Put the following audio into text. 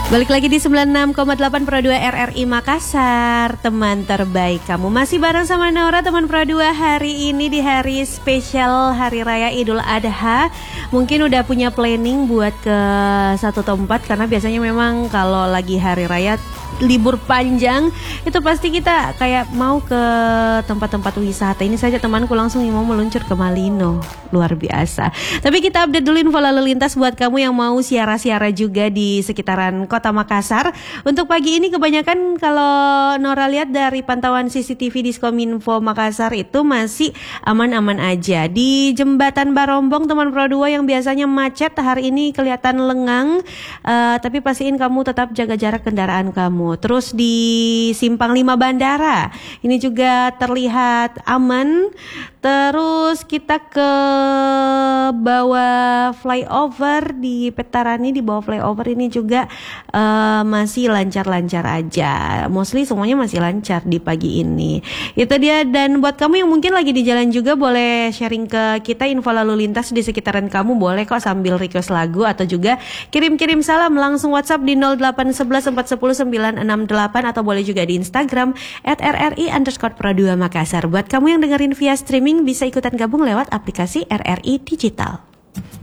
Balik lagi di 96,8 Pro 2 RRI Makassar, teman terbaik kamu. Masih bareng sama Nora, teman Pro 2 hari ini di hari spesial Hari Raya Idul Adha. Mungkin udah punya planning buat ke satu tempat, karena biasanya memang kalau lagi Hari Raya libur panjang itu pasti kita kayak mau ke tempat-tempat wisata. Ini saja temanku langsung mau meluncur ke Malino, luar biasa. Tapi kita update dulu info lalu lintas buat kamu yang mau siara-siara juga di sekitaran Kota Makassar. Untuk pagi ini kebanyakan kalau Nora lihat dari pantauan CCTV di Diskominfo Makassar itu masih aman-aman aja. Di Jembatan Barombong teman Pro 2 yang biasanya macet hari ini kelihatan lengang, tapi pastiin kamu tetap jaga jarak kendaraan kamu. Terus di Simpang 5 Bandara ini juga terlihat aman. Terus kita ke bawah flyover di Petarani, di bawah flyover ini juga masih lancar-lancar aja. Mostly semuanya masih lancar di pagi ini. Itu dia. Dan buat kamu yang mungkin lagi di jalan juga boleh sharing ke kita info lalu lintas di sekitaran kamu. Boleh kok sambil request lagu atau juga kirim-kirim salam langsung WhatsApp di 0811 410 968 atau boleh juga di Instagram @RRI_Pro2 Makassar. Buat kamu yang dengerin via streaming bisa ikutan gabung lewat aplikasi RRI Digital.